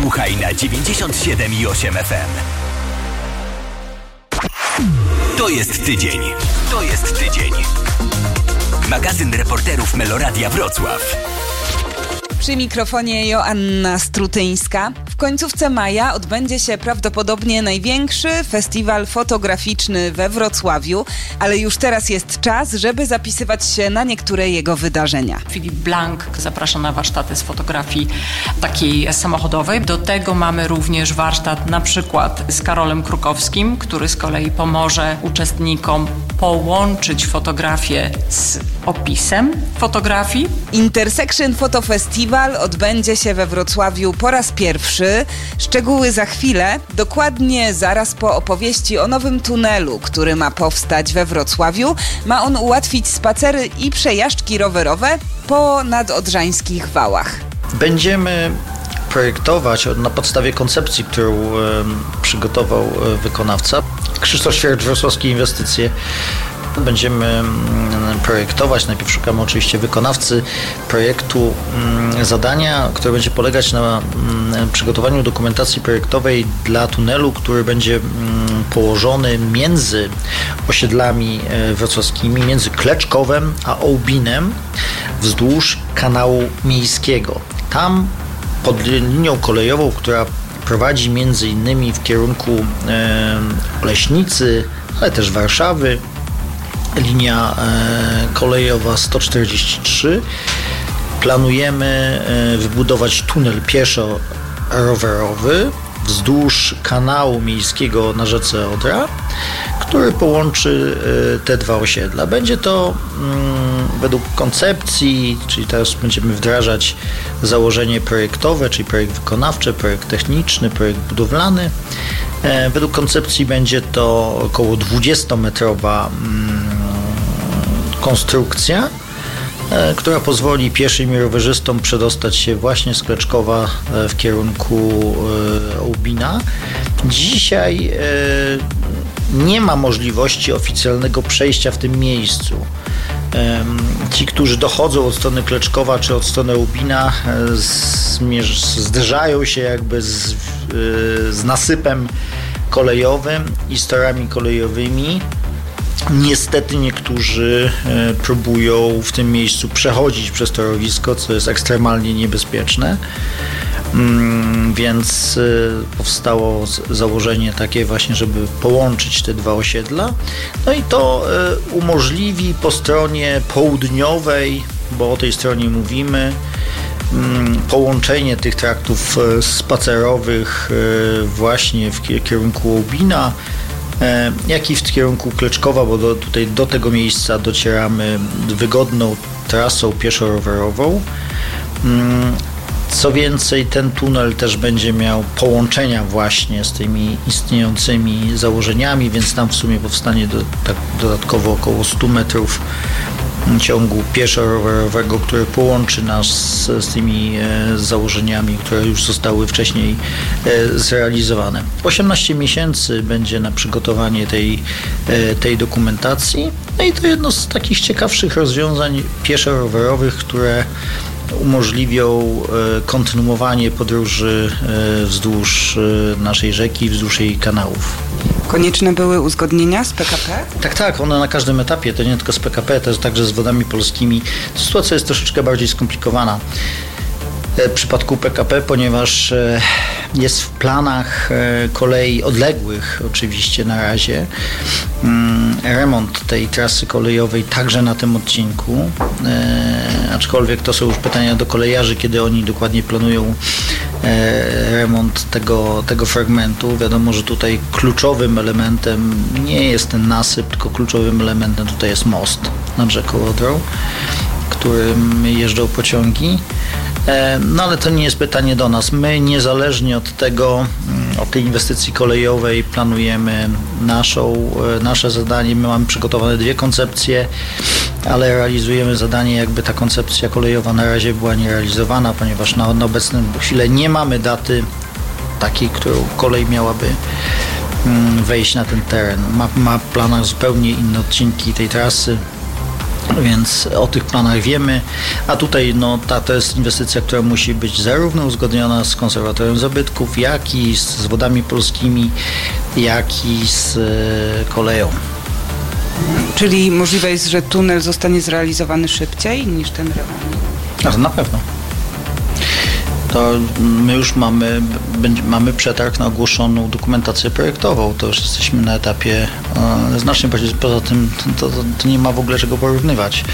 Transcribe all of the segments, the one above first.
Słuchaj na 97,8 FM. To jest tydzień. To jest tydzień. Magazyn reporterów Meloradia Wrocław. Przy mikrofonie Joanna Strutyńska. W końcówce maja odbędzie się prawdopodobnie największy festiwal fotograficzny we Wrocławiu, ale już teraz jest czas, żeby zapisywać się na niektóre jego wydarzenia. Filip Blank zaprasza na warsztaty z fotografii takiej samochodowej. Do tego mamy również warsztat na przykład z Karolem Krukowskim, który z kolei pomoże uczestnikom połączyć fotografię z opisem fotografii. Intersection Photo Festival odbędzie się we Wrocławiu po raz pierwszy. Szczegóły za chwilę, dokładnie zaraz po opowieści o nowym tunelu, który ma powstać we Wrocławiu. Ma on ułatwić spacery i przejażdżki rowerowe po nadodrzańskich wałach. Będziemy projektować na podstawie koncepcji, którą przygotował wykonawca. Krzysztof Świercz, Wrocławskie Inwestycje. Będziemy projektować, najpierw szukamy oczywiście wykonawcy projektu, zadania, które będzie polegać na przygotowaniu dokumentacji projektowej dla tunelu, który będzie położony między osiedlami wrocławskimi, między Kleczkowem a Ołbinem, wzdłuż kanału miejskiego. Tam pod linią kolejową, która prowadzi między innymi w kierunku Oleśnicy, ale też Warszawy, linia kolejowa 143. Planujemy wybudować tunel pieszo-rowerowy wzdłuż kanału miejskiego na rzece Odra, który połączy te dwa osiedla. Będzie to według koncepcji, czyli teraz będziemy wdrażać założenie projektowe, czyli projekt wykonawczy, projekt techniczny, projekt budowlany. Według koncepcji będzie to około 20-metrowa konstrukcja, która pozwoli pieszym i rowerzystom przedostać się właśnie z Kleczkowa w kierunku Ołbina. Dzisiaj nie ma możliwości oficjalnego przejścia w tym miejscu. Ci, którzy dochodzą od strony Kleczkowa czy od strony Ołbina, zderzają się jakby z nasypem kolejowym i z torami kolejowymi. Niestety niektórzy próbują w tym miejscu przechodzić przez torowisko, co jest ekstremalnie niebezpieczne, więc powstało założenie takie właśnie, żeby połączyć te dwa osiedla. No i to umożliwi po stronie południowej, bo o tej stronie mówimy, połączenie tych traktów spacerowych właśnie w kierunku Ołbina, jak i w kierunku Kleczkowa, bo tutaj do tego miejsca docieramy wygodną trasą pieszo-rowerową. Co więcej, ten tunel też będzie miał połączenia właśnie z tymi istniejącymi założeniami, więc tam w sumie powstanie dodatkowo około 100 metrów ciągu pieszo-rowerowego, który połączy nas z tymi założeniami, które już zostały wcześniej zrealizowane. 18 miesięcy będzie na przygotowanie tej dokumentacji. No i to jedno z takich ciekawszych rozwiązań pieszo-rowerowych, które umożliwią kontynuowanie podróży wzdłuż naszej rzeki, wzdłuż jej kanałów. Konieczne były uzgodnienia z PKP? Tak, one na każdym etapie, to nie tylko z PKP, to także z Wodami Polskimi. Sytuacja jest troszeczkę bardziej skomplikowana w przypadku PKP, ponieważ jest w planach kolei odległych oczywiście na razie remont tej trasy kolejowej także na tym odcinku, aczkolwiek to są już pytania do kolejarzy, kiedy oni dokładnie planują remont tego fragmentu. Wiadomo, że tutaj kluczowym elementem nie jest ten nasyp, tylko kluczowym elementem tutaj jest most nad rzeką Odrą, którym jeżdżą pociągi. No ale to nie jest pytanie do nas. My niezależnie od tej inwestycji kolejowej planujemy nasze zadanie. My mamy przygotowane dwie koncepcje, ale realizujemy zadanie, jakby ta koncepcja kolejowa na razie była nierealizowana, ponieważ na obecną chwilę nie mamy daty takiej, którą kolej miałaby wejść na ten teren. Ma w planach zupełnie inne odcinki tej trasy. Więc o tych planach wiemy, a tutaj to jest inwestycja, która musi być zarówno uzgodniona z konserwatorem zabytków, jak i z Wodami Polskimi, jak i z koleją. Czyli możliwe jest, że tunel zostanie zrealizowany szybciej niż ten remont? Na pewno. To my już mamy przetarg na ogłoszoną dokumentację projektową. To już jesteśmy na etapie znacznie bardziej. Poza tym to nie ma w ogóle czego porównywać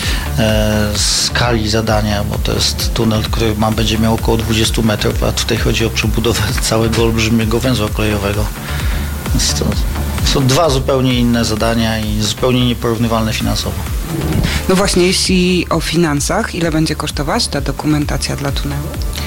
skali zadania, bo to jest tunel, który będzie miał około 20 metrów, a tutaj chodzi o przebudowę całego olbrzymiego węzła kolejowego. Więc to są dwa zupełnie inne zadania i zupełnie nieporównywalne finansowo. No właśnie, jeśli o finansach, ile będzie kosztować ta dokumentacja dla tunelu?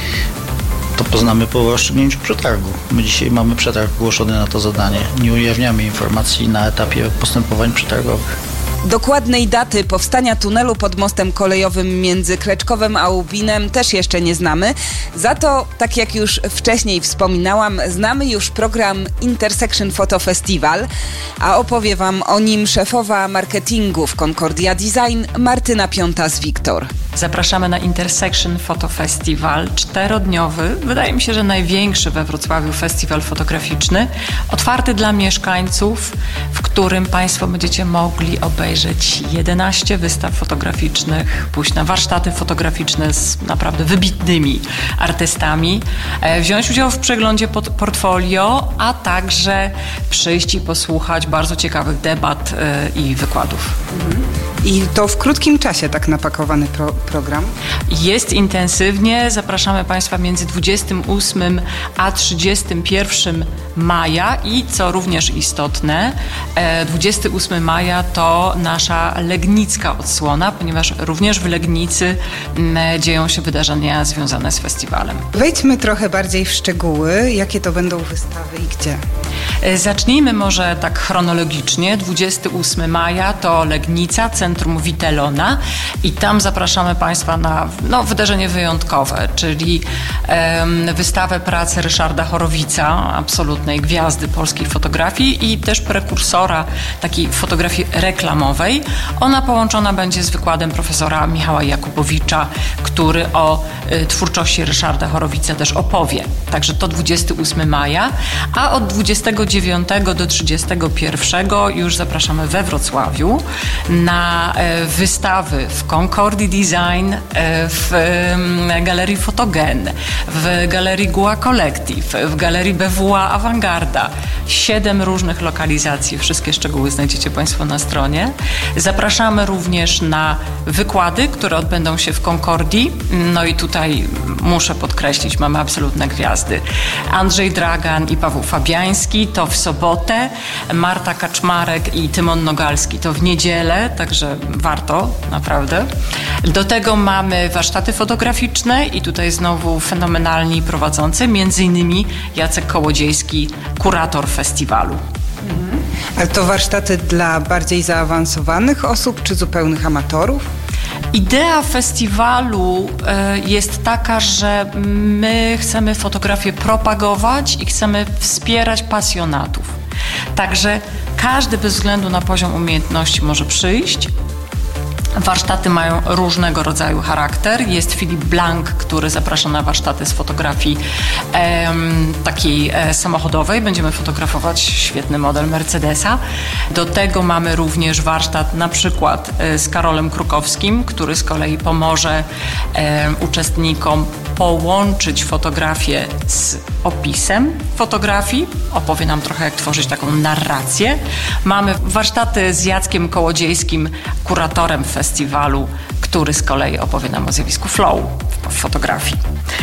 To poznamy po rozstrzygnięciu przetargu. My dzisiaj mamy przetarg ogłoszony na to zadanie. Nie ujawniamy informacji na etapie postępowań przetargowych. Dokładnej daty powstania tunelu pod mostem kolejowym między Kleczkowem a Łubinem też jeszcze nie znamy. Za to, tak jak już wcześniej wspominałam, znamy już program Intersection Photo Festival, a opowie Wam o nim szefowa marketingu w Concordia Design Martyna Piąta-Wiktor. Zapraszamy na Intersection Photo Festival, 4-dniowy, wydaje mi się, że największy we Wrocławiu festiwal fotograficzny, otwarty dla mieszkańców, w którym Państwo będziecie mogli obejrzeć 11 wystaw fotograficznych, pójść na warsztaty fotograficzne z naprawdę wybitnymi artystami, wziąć udział w przeglądzie portfolio, a także przyjść i posłuchać bardzo ciekawych debat i wykładów. I to w krótkim czasie tak napakowany program? Jest intensywnie. Zapraszamy Państwa między 28 a 31 maja i co również istotne, 28 maja to nasza legnicka odsłona, ponieważ również w Legnicy dzieją się wydarzenia związane z festiwalem. Wejdźmy trochę bardziej w szczegóły. Jakie to będą wystawy i gdzie? Zacznijmy może tak chronologicznie. 28 maja to Legnica, Centrum Witelona i tam zapraszamy Państwa na wydarzenie wyjątkowe, czyli wystawę pracy Ryszarda Chorowica, absolutnej gwiazdy polskiej fotografii i też prekursora takiej fotografii reklamowej. Ona połączona będzie z wykładem profesora Michała Jakubowicza, który o twórczości Ryszarda Chorowica też opowie. Także to 28 maja, a od 29 do 31 już zapraszamy we Wrocławiu na wystawy w Concordii Design, w Galerii Fotogen, w Galerii Gua Collective, w Galerii BWA Awangarda. 7 różnych lokalizacji, wszystkie szczegóły znajdziecie Państwo na stronie. Zapraszamy również na wykłady, które odbędą się w Concordii. No i tutaj muszę podkreślić, mamy absolutne gwiazdy. Andrzej Dragan i Paweł Fabiański to w sobotę, Marta Kaczmarek i Tymon Nogalski to w niedzielę, także warto, naprawdę. Do tego mamy warsztaty fotograficzne i tutaj znowu fenomenalni prowadzący, między innymi Jacek Kołodziejski, kurator festiwalu. Ale to warsztaty dla bardziej zaawansowanych osób czy zupełnych amatorów? Idea festiwalu jest taka, że my chcemy fotografię propagować i chcemy wspierać pasjonatów. Także każdy bez względu na poziom umiejętności może przyjść. Warsztaty mają różnego rodzaju charakter. Jest Filip Blank, który zaprasza na warsztaty z fotografii takiej samochodowej. Będziemy fotografować świetny model Mercedesa. Do tego mamy również warsztat na przykład z Karolem Krukowskim, który z kolei pomoże uczestnikom połączyć fotografię z opisem fotografii. Opowie nam trochę, jak tworzyć taką narrację. Mamy warsztaty z Jackiem Kołodziejskim, kuratorem festiwalu, który z kolei opowie nam o zjawisku flow w fotografii.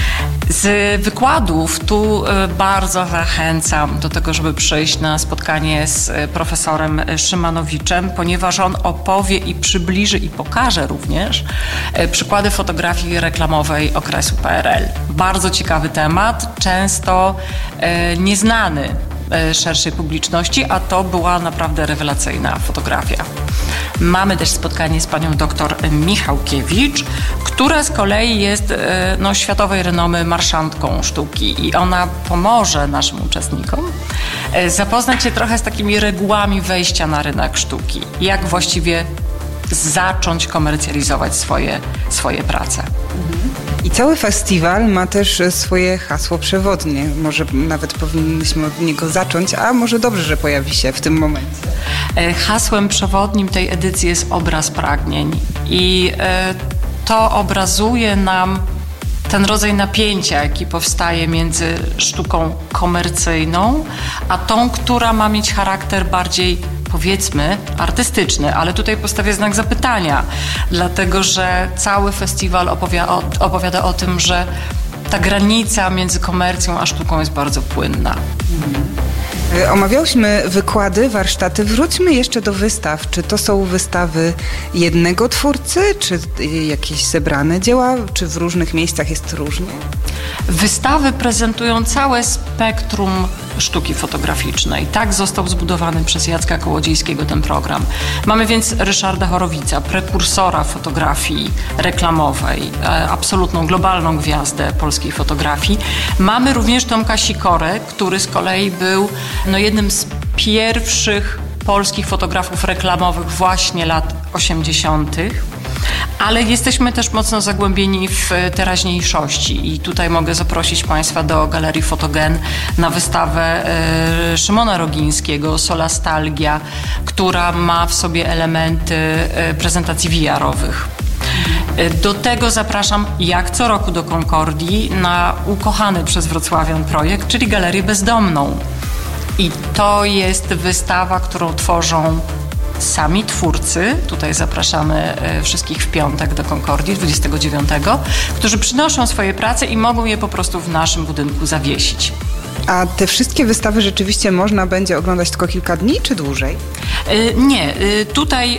Z wykładów tu bardzo zachęcam do tego, żeby przyjść na spotkanie z profesorem Szymanowiczem, ponieważ on opowie i przybliży i pokaże również przykłady fotografii reklamowej okresu PRL. Bardzo ciekawy temat, często nieznany szerszej publiczności, a to była naprawdę rewelacyjna fotografia. Mamy też spotkanie z panią dr Michałkiewicz, która z kolei jest światowej renomy marszantką sztuki i ona pomoże naszym uczestnikom zapoznać się trochę z takimi regułami wejścia na rynek sztuki. Jak właściwie zacząć komercjalizować swoje prace. I cały festiwal ma też swoje hasło przewodnie. Może nawet powinniśmy od niego zacząć, a może dobrze, że pojawi się w tym momencie. Hasłem przewodnim tej edycji jest obraz pragnień i to obrazuje nam ten rodzaj napięcia, jaki powstaje między sztuką komercyjną, a tą, która ma mieć charakter bardziej, powiedzmy, artystyczny, ale tutaj postawię znak zapytania, dlatego że cały festiwal opowiada o tym, że ta granica między komercją a sztuką jest bardzo płynna. Omawiałyśmy wykłady, warsztaty. Wróćmy jeszcze do wystaw. Czy to są wystawy jednego twórcy, czy jakieś zebrane dzieła, czy w różnych miejscach jest różnie? Wystawy prezentują całe spektrum sztuki fotograficznej. Tak został zbudowany przez Jacka Kołodziejskiego ten program. Mamy więc Ryszarda Horowica, prekursora fotografii reklamowej, absolutną globalną gwiazdę polskiej fotografii. Mamy również Tomka Sikorę, który z kolei był jednym z pierwszych polskich fotografów reklamowych właśnie lat 80., ale jesteśmy też mocno zagłębieni w teraźniejszości i tutaj mogę zaprosić Państwa do Galerii Fotogen na wystawę Szymona Rogińskiego, Solastalgia, która ma w sobie elementy prezentacji VR-owych. Do tego zapraszam jak co roku do Concordii na ukochany przez wrocławian projekt, czyli Galerię Bezdomną. I to jest wystawa, którą tworzą sami twórcy, tutaj zapraszamy wszystkich w piątek do Concordii 29, którzy przynoszą swoje prace i mogą je po prostu w naszym budynku zawiesić. A te wszystkie wystawy rzeczywiście można będzie oglądać tylko kilka dni, czy dłużej? Nie. Tutaj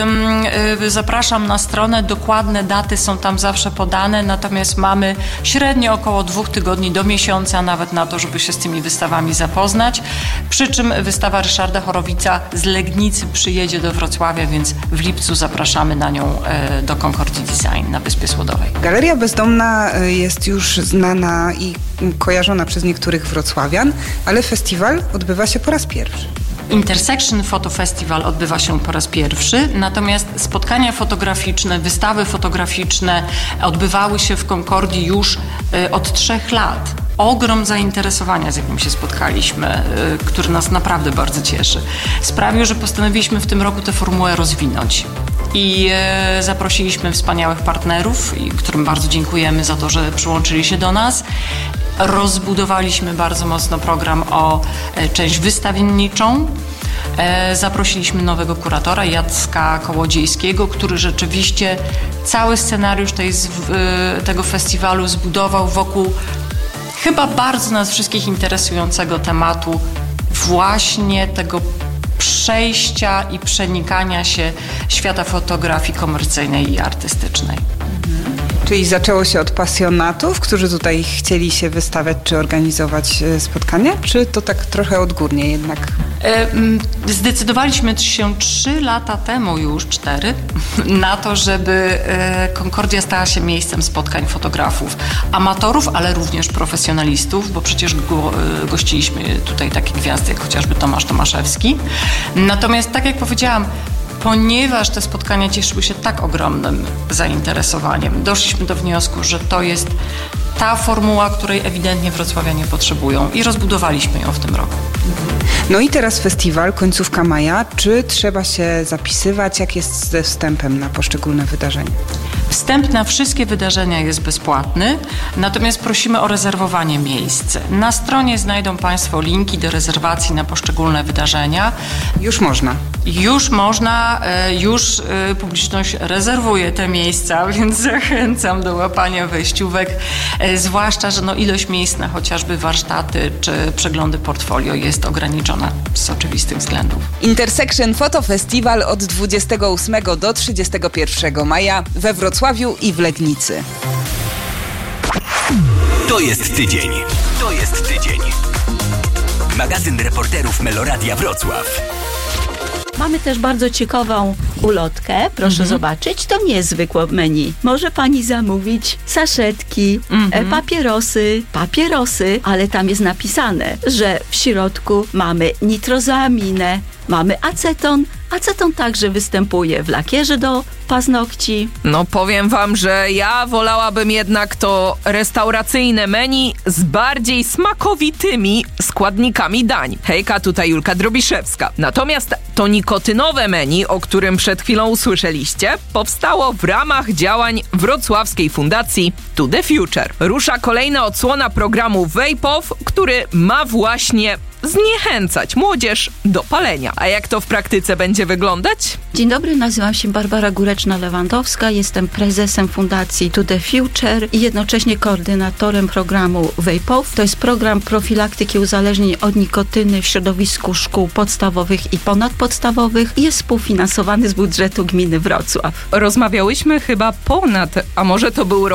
zapraszam na stronę. Dokładne daty są tam zawsze podane, natomiast mamy średnio około 2 tygodni do miesiąca nawet na to, żeby się z tymi wystawami zapoznać. Przy czym wystawa Ryszarda Horowica z Legnicy przyjedzie do Wrocławia, więc w lipcu zapraszamy na nią do Concordii Design na Wyspie Słodowej. Galeria Bezdomna jest już znana i kojarzona przez niektórych wrocławian, ale festiwal odbywa się po raz pierwszy. Intersection Photo Festival odbywa się po raz pierwszy, natomiast spotkania fotograficzne, wystawy fotograficzne odbywały się w Concordii już od 3 lat. Ogrom zainteresowania, z jakim się spotkaliśmy, który nas naprawdę bardzo cieszy, sprawił, że postanowiliśmy w tym roku tę formułę rozwinąć. I zaprosiliśmy wspaniałych partnerów, którym bardzo dziękujemy za to, że przyłączyli się do nas. Rozbudowaliśmy bardzo mocno program o część wystawienniczą. Zaprosiliśmy nowego kuratora, Jacka Kołodziejskiego, który rzeczywiście cały scenariusz tego festiwalu zbudował wokół chyba bardzo nas wszystkich interesującego tematu właśnie tego przejścia i przenikania się świata fotografii komercyjnej i artystycznej. Czyli zaczęło się od pasjonatów, którzy tutaj chcieli się wystawiać czy organizować spotkania, czy to tak trochę odgórnie jednak? Zdecydowaliśmy się 3 lata temu, już 4, na to, żeby Concordia stała się miejscem spotkań fotografów, amatorów, ale również profesjonalistów, bo przecież gościliśmy tutaj takie gwiazdy jak chociażby Tomasz Tomaszewski. Natomiast tak jak powiedziałam, ponieważ te spotkania cieszyły się tak ogromnym zainteresowaniem, doszliśmy do wniosku, że to jest ta formuła, której ewidentnie wrocławianie potrzebują i rozbudowaliśmy ją w tym roku. No i teraz festiwal, końcówka maja. Czy trzeba się zapisywać? Jak jest ze wstępem na poszczególne wydarzenia? Wstęp na wszystkie wydarzenia jest bezpłatny, natomiast prosimy o rezerwowanie miejsc. Na stronie znajdą Państwo linki do rezerwacji na poszczególne wydarzenia. Już można. Już można, już publiczność rezerwuje te miejsca, więc zachęcam do łapania wejściówek, zwłaszcza, że ilość miejsc na chociażby warsztaty czy przeglądy portfolio jest ograniczona z oczywistych względów. Intersection Photo Festival od 28 do 31 maja we Wrocławiu i w Legnicy. To jest tydzień. To jest tydzień. Magazyn reporterów Meloradia Wrocław. Mamy też bardzo ciekawą ulotkę, proszę zobaczyć, to nie jest zwykłe menu. Może pani zamówić saszetki, papierosy, ale tam jest napisane, że w środku mamy nitrozoaminę, mamy aceton, Aceton także występuje w lakierze do paznokci. No powiem wam, że ja wolałabym jednak to restauracyjne menu z bardziej smakowitymi składnikami dań. Hejka, tutaj Julka Drobiszewska. Natomiast to nikotynowe menu, o którym przed chwilą usłyszeliście, powstało w ramach działań wrocławskiej fundacji To The Future. Rusza kolejna odsłona programu Vape Off, który ma właśnie zniechęcać młodzież do palenia. A jak to w praktyce będzie wyglądać? Dzień dobry, nazywam się Barbara Góreczna-Lewandowska, jestem prezesem fundacji To The Future i jednocześnie koordynatorem programu Vape Off. To jest program profilaktyki uzależnień od nikotyny w środowisku szkół podstawowych i ponadpodstawowych i jest współfinansowany z budżetu gminy Wrocław. Rozmawiałyśmy chyba a może to był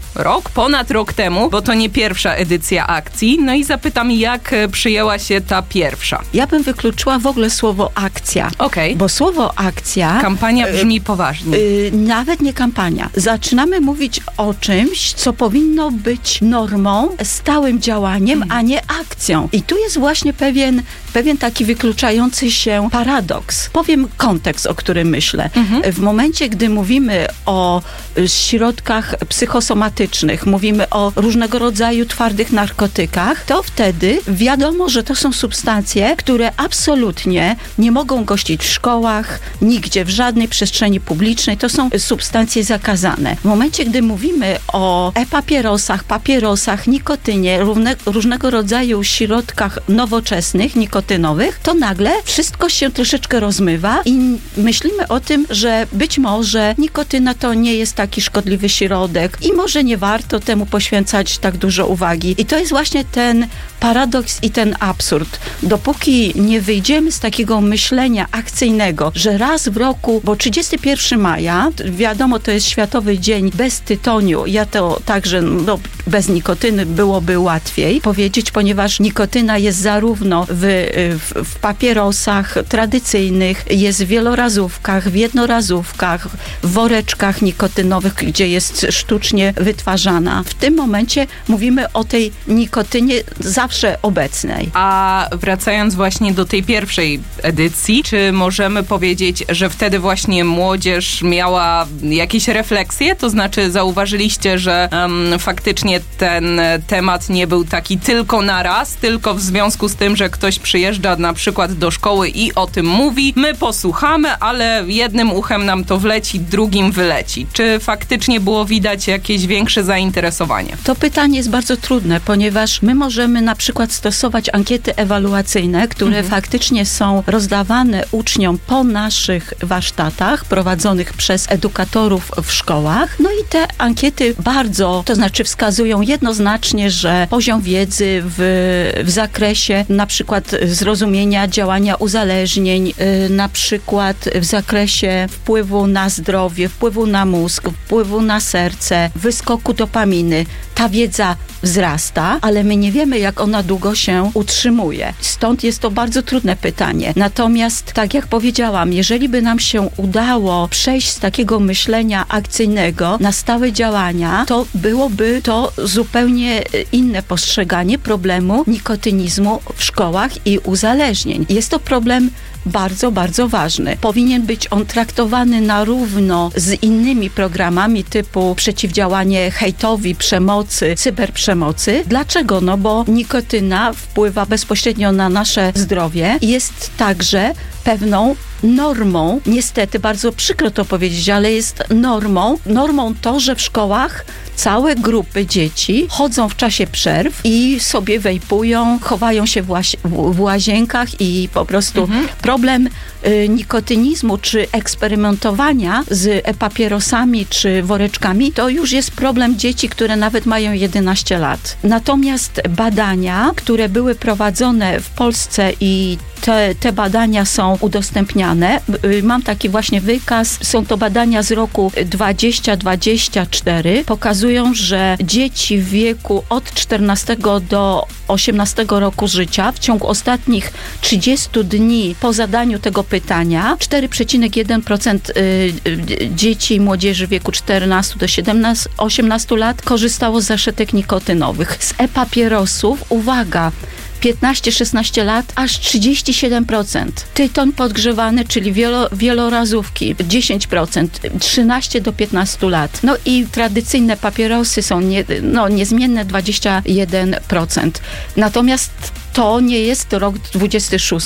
ponad rok temu, bo to nie pierwsza edycja akcji. No i zapytam, jak przyjęła się ta pierwsza? Ja bym wykluczyła w ogóle słowo akcja. Okej. Bo słowo akcja... Kampania brzmi poważnie. Nawet nie kampania. Zaczynamy mówić o czymś, co powinno być normą, stałym działaniem, a nie akcją. I tu jest właśnie pewien taki wykluczający się paradoks. Powiem kontekst, o którym myślę. W momencie, gdy mówimy o środkach psychosomatycznych, mówimy o różnego rodzaju twardych narkotykach, to wtedy wiadomo, że to są substancje, które absolutnie nie mogą gościć w szkołach, nigdzie, w żadnej przestrzeni publicznej. To są substancje zakazane. W momencie, gdy mówimy o e-papierosach, papierosach, nikotynie, różnego rodzaju środkach nowoczesnych, nikotynowych, to nagle wszystko się troszeczkę rozmywa i myślimy o tym, że być może nikotyna to nie jest taki szkodliwy środek i może nie warto temu poświęcać tak dużo uwagi. I to jest właśnie ten paradoks i ten absurd. Dopóki nie wyjdziemy z takiego myślenia akcyjnego, że raz w roku, bo 31 maja, wiadomo, to jest Światowy Dzień bez tytoniu, ja to także bez nikotyny byłoby łatwiej powiedzieć, ponieważ nikotyna jest zarówno w papierosach tradycyjnych, jest w wielorazówkach, w jednorazówkach, w woreczkach nikotynowych, gdzie jest sztucznie wytwarzana. W tym momencie mówimy o tej nikotynie zawsze obecnej. A wracając właśnie do tej pierwszej edycji, czy możemy powiedzieć, że wtedy właśnie młodzież miała jakieś refleksje? To znaczy zauważyliście, że faktycznie ten temat nie był taki tylko na raz, tylko w związku z tym, że ktoś przyjeżdża na przykład do szkoły i o tym mówi, my posłuchamy, ale jednym uchem nam to wleci, drugim wyleci. Czy faktycznie było widać jakieś większe zainteresowanie? To pytanie jest bardzo trudne, ponieważ my możemy na przykład stosować ankiety ewaluacyjne, które faktycznie są rozdawane uczniom po naszych warsztatach prowadzonych przez edukatorów w szkołach. No i te ankiety wskazują jednoznacznie, że poziom wiedzy w zakresie na przykład zrozumienia działania uzależnień, na przykład w zakresie wpływu na zdrowie, wpływu na mózg, wpływu na serce, wyskoku dopaminy. Ta wiedza wzrasta, ale my nie wiemy, jak ona długo się utrzymuje. Stąd jest to bardzo trudne pytanie. Natomiast, tak jak powiedziałam, jeżeli by nam się udało przejść z takiego myślenia akcyjnego na stałe działania, to byłoby to zupełnie inne postrzeganie problemu nikotynizmu w szkołach i uzależnień. Jest to problem bardzo, bardzo ważny. Powinien być on traktowany na równo z innymi programami typu przeciwdziałanie hejtowi, przemocy, cyberprzemocy. Dlaczego? No bo nikotyna wpływa bezpośrednio na nasze zdrowie i jest także pewną normą, niestety bardzo przykro to powiedzieć, ale jest normą to, że w szkołach całe grupy dzieci chodzą w czasie przerw i sobie wejpują, chowają się w łazienkach i po prostu problem nikotynizmu czy eksperymentowania z papierosami czy woreczkami to już jest problem dzieci, które nawet mają 11 lat. Natomiast badania, które były prowadzone w Polsce i te badania są udostępniane. Mam taki właśnie wykaz. Są to badania z roku 2024. Pokazują, że dzieci w wieku od 14 do 18 roku życia w ciągu ostatnich 30 dni po zadaniu tego pytania 4,1% dzieci i młodzieży w wieku 14 do 18 lat korzystało z zaszetek nikotynowych. Z e-papierosów, uwaga, 15-16 lat aż 37%. Tytoń podgrzewany, czyli wielorazówki 10%, 13 do 15 lat. No i tradycyjne papierosy są niezmienne 21%. Natomiast to nie jest rok 26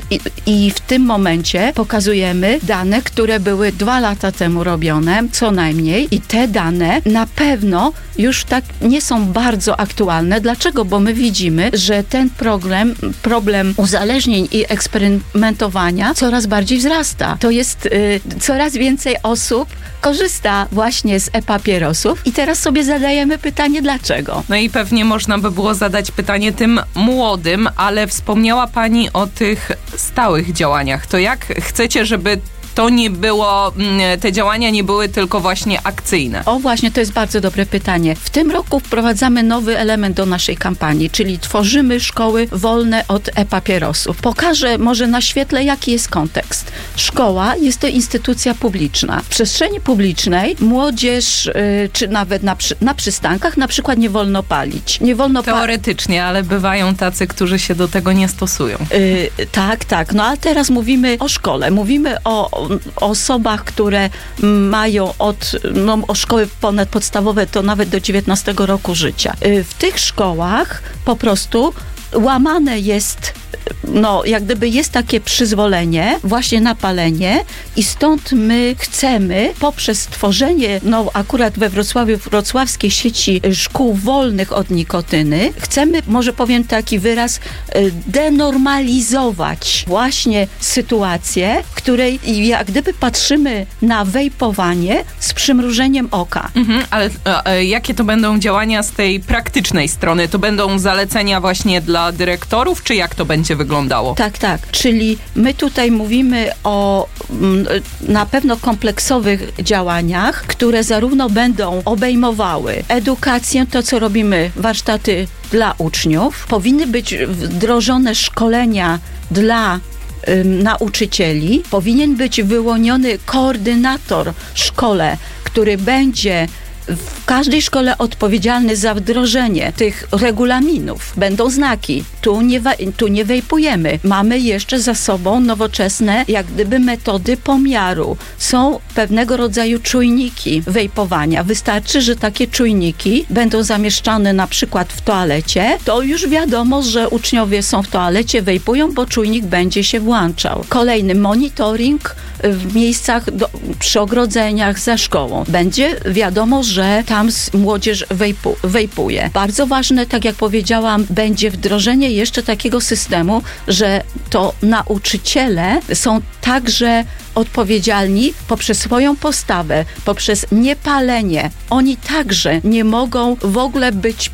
i w tym momencie pokazujemy dane, które były 2 lata temu robione, co najmniej, i te dane na pewno już tak nie są bardzo aktualne. Dlaczego? Bo my widzimy, że ten problem uzależnień i eksperymentowania coraz bardziej wzrasta. To jest coraz więcej osób korzysta właśnie z e-papierosów i teraz sobie zadajemy pytanie, dlaczego? No i pewnie można by było zadać pytanie tym młodym, ale wspomniała Pani o tych stałych działaniach. To jak chcecie, żeby to nie było, te działania nie były tylko właśnie akcyjne? O właśnie, to jest bardzo dobre pytanie. W tym roku wprowadzamy nowy element do naszej kampanii, czyli tworzymy szkoły wolne od e-papierosów. Pokażę może na świetle, jaki jest kontekst. Szkoła jest to instytucja publiczna. W przestrzeni publicznej młodzież, czy nawet na przystankach na przykład nie wolno palić. Nie wolno teoretycznie, ale bywają tacy, którzy się do tego nie stosują. Tak. No a teraz mówimy o szkole. Mówimy o osobach, które mają o szkoły ponadpodstawowe to nawet do 19 roku życia. W tych szkołach po prostu łamane jest, jak gdyby jest takie przyzwolenie właśnie na palenie i stąd my chcemy poprzez tworzenie, akurat we Wrocławiu, wrocławskiej sieci szkół wolnych od nikotyny, chcemy, może powiem taki wyraz, denormalizować właśnie sytuację, w której jak gdyby patrzymy na wejpowanie z przymrużeniem oka. Ale jakie to będą działania z tej praktycznej strony? To będą zalecenia właśnie dla dyrektorów, czy jak to będzie wyglądało? Tak. Czyli my tutaj mówimy o na pewno kompleksowych działaniach, które zarówno będą obejmowały edukację, to co robimy, warsztaty dla uczniów, powinny być wdrożone szkolenia dla nauczycieli, powinien być wyłoniony koordynator w szkole, który będzie w każdej szkole odpowiedzialny za wdrożenie tych regulaminów. Będą znaki. Tu nie wejpujemy. Mamy jeszcze za sobą nowoczesne, jak gdyby metody pomiaru. Są pewnego rodzaju czujniki wejpowania. Wystarczy, że takie czujniki będą zamieszczane na przykład w toalecie. To już wiadomo, że uczniowie są w toalecie, wejpują, bo czujnik będzie się włączał. Kolejny monitoring w miejscach, przy ogrodzeniach, za szkołą. Będzie wiadomo, że tam młodzież wejpuje. Bardzo ważne, tak jak powiedziałam, będzie wdrożenie jeszcze takiego systemu, że to nauczyciele są także odpowiedzialni poprzez swoją postawę, poprzez niepalenie. Oni także nie mogą w ogóle być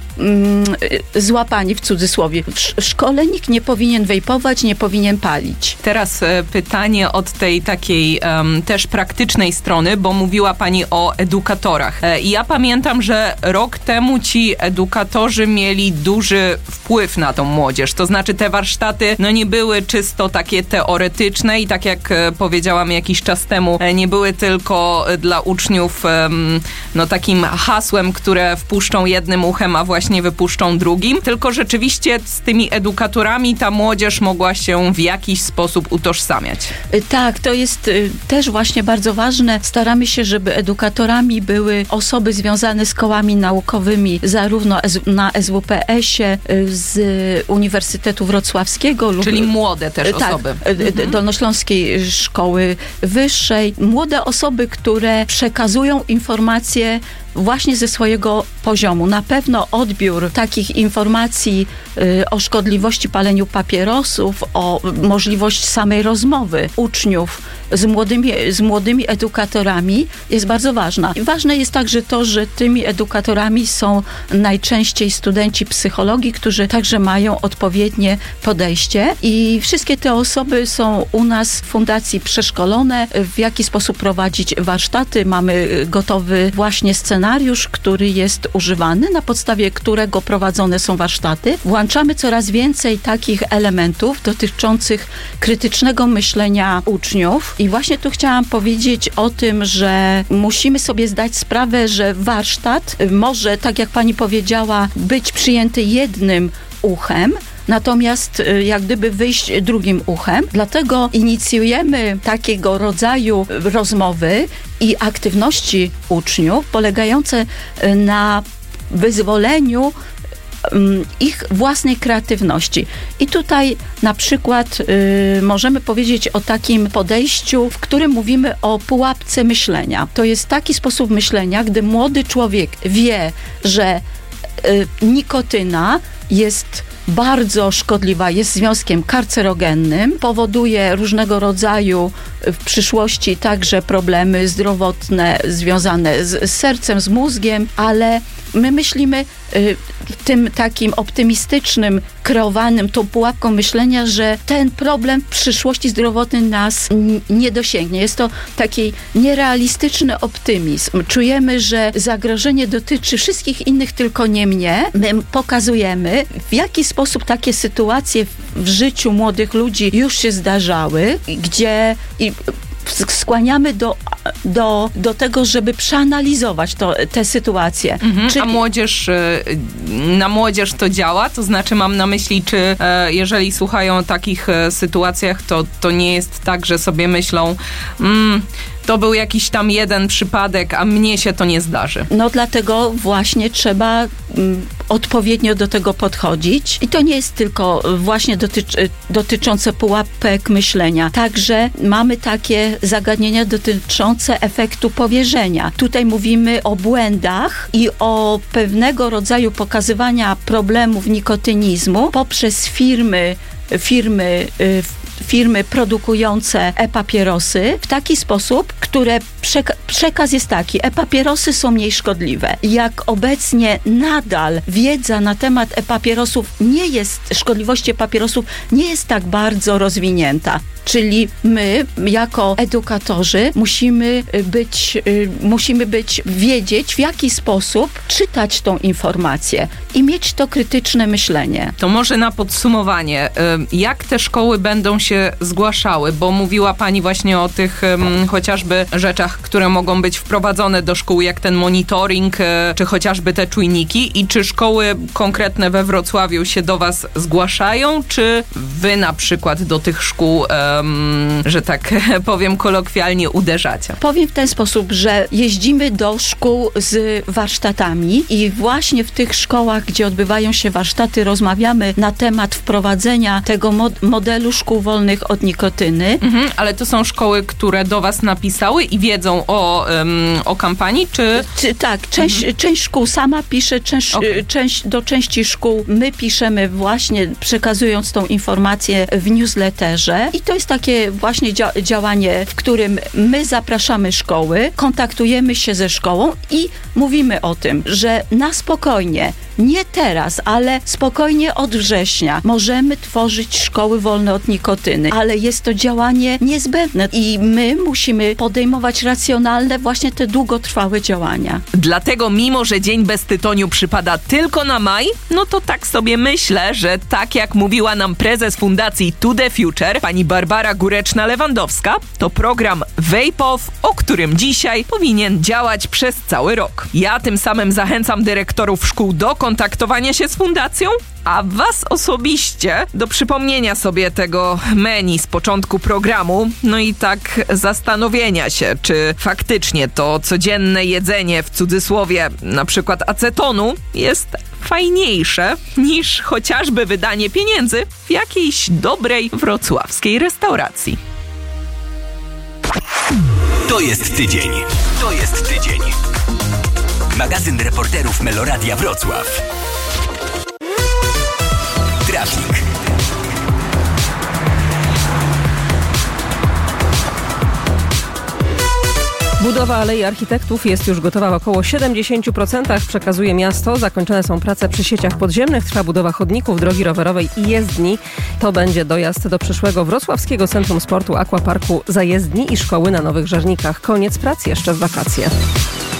złapani, w cudzysłowie. W szkole nikt nie powinien wejpować, nie powinien palić. Teraz pytanie od tej takiej też praktycznej strony, bo mówiła Pani o edukatorach. I ja pamiętam, że rok temu ci edukatorzy mieli duży wpływ na tą młodzież. To znaczy te warsztaty nie były czysto takie teoretyczne i tak jak powiedziałam jakiś czas temu, nie były tylko dla uczniów takim hasłem, które wpuszczą jednym uchem, a właśnie wypuszczą drugim, tylko rzeczywiście z tymi edukatorami ta młodzież mogła się w jakiś sposób utożsamiać. Tak, to jest też właśnie bardzo ważne. Staramy się, żeby edukatorami były osoby związane z kołami naukowymi, zarówno na SWPS-ie, z Uniwersytetu Wrocławskiego. Czyli młode też osoby. Dolnośląskiej Szkoły Wyższej. Młode osoby, które przekazują informacje właśnie ze swojego poziomu. Na pewno odbiór takich informacji o szkodliwości paleniu papierosów, o możliwość samej rozmowy uczniów z młodymi edukatorami jest bardzo ważna. I ważne jest także to, że tymi edukatorami są najczęściej studenci psychologii, którzy także mają odpowiednie podejście i wszystkie te osoby są u nas w fundacji przeszkolone, w jaki sposób prowadzić warsztaty. Mamy gotowy właśnie scenariusz, który jest używany, na podstawie którego prowadzone są warsztaty. Włączamy coraz więcej takich elementów dotyczących krytycznego myślenia uczniów i właśnie tu chciałam powiedzieć o tym, że musimy sobie zdać sprawę, że warsztat może, tak jak pani powiedziała, być przyjęty jednym uchem, natomiast jak gdyby wyjść drugim uchem. Dlatego inicjujemy takiego rodzaju rozmowy i aktywności uczniów polegające na wyzwoleniu ich własnej kreatywności. I tutaj na przykład możemy powiedzieć o takim podejściu, w którym mówimy o pułapce myślenia. To jest taki sposób myślenia, gdy młody człowiek wie, że nikotyna jest bardzo szkodliwa, jest związkiem karcerogennym, powoduje różnego rodzaju w przyszłości także problemy zdrowotne związane z sercem, z mózgiem, ale my myślimy tym takim optymistycznym, kreowanym tą pułapką myślenia, że ten problem w przyszłości zdrowotny nas nie dosięgnie. Jest to taki nierealistyczny optymizm. Czujemy, że zagrożenie dotyczy wszystkich innych, tylko nie mnie. My pokazujemy, w jaki sposób takie sytuacje w życiu młodych ludzi już się zdarzały, gdzie skłaniamy do tego, żeby przeanalizować te sytuacje. Czyli... A na młodzież to działa? To znaczy mam na myśli, czy jeżeli słuchają o takich sytuacjach, to nie jest tak, że sobie myślą to był jakiś tam jeden przypadek, a mnie się to nie zdarzy. No dlatego właśnie trzeba odpowiednio do tego podchodzić. I to nie jest tylko właśnie dotyczące pułapek myślenia. Także mamy takie zagadnienia dotyczące efektu powierzenia. Tutaj mówimy o błędach i o pewnego rodzaju pokazywania problemów nikotynizmu poprzez firmy produkujące e-papierosy w taki sposób, które przekaz jest taki, e-papierosy są mniej szkodliwe. Jak obecnie nadal wiedza na temat e-papierosów szkodliwości e-papierosów nie jest tak bardzo rozwinięta. Czyli my, jako edukatorzy, musimy wiedzieć, w jaki sposób czytać tą informację i mieć to krytyczne myślenie. To może na podsumowanie, jak te szkoły będą się zgłaszały? Bo mówiła pani właśnie o tych chociażby rzeczach, które mogą być wprowadzone do szkół, jak ten monitoring, czy chociażby te czujniki. I czy szkoły konkretne we Wrocławiu się do was zgłaszają, czy wy na przykład do tych szkół że tak powiem kolokwialnie, uderzacie? Powiem w ten sposób, że jeździmy do szkół z warsztatami i właśnie w tych szkołach, gdzie odbywają się warsztaty, rozmawiamy na temat wprowadzenia tego modelu szkół wolnych od nikotyny. Ale to są szkoły, które do was napisały i wiedzą o kampanii, czy... Tak, część szkół sama pisze, do części szkół my piszemy właśnie, przekazując tą informację w newsletterze i to jest takie właśnie działanie, w którym my zapraszamy szkoły, kontaktujemy się ze szkołą i mówimy o tym, że na spokojnie, nie teraz, ale spokojnie od września możemy tworzyć szkoły wolne od nikotyny, ale jest to działanie niezbędne i my musimy podejmować racjonalne, właśnie te długotrwałe działania. Dlatego mimo, że Dzień bez tytoniu przypada tylko na maj, no to tak sobie myślę, że tak jak mówiła nam prezes fundacji To The Future, pani Barbara Góreczna-Lewandowska, to program Vape Off, o którym dzisiaj powinien działać przez cały rok. Ja tym samym zachęcam dyrektorów szkół do kontaktowania się z fundacją, a was osobiście do przypomnienia sobie tego menu z początku programu, no i tak zastanowienia się, czy faktycznie to codzienne jedzenie, w cudzysłowie na przykład acetonu, jest fajniejsze niż chociażby wydanie pieniędzy w jakiejś dobrej wrocławskiej restauracji. To jest tydzień. To jest tydzień. Magazyn reporterów Meloradia Wrocław. Trafik. Budowa Alei Architektów jest już gotowa w około 70%, przekazuje miasto. Zakończone są prace przy sieciach podziemnych, trwa budowa chodników, drogi rowerowej i jezdni. To będzie dojazd do przyszłego Wrocławskiego Centrum Sportu, Aquaparku, zajezdni i szkoły na Nowych Żernikach. Koniec prac jeszcze w wakacje.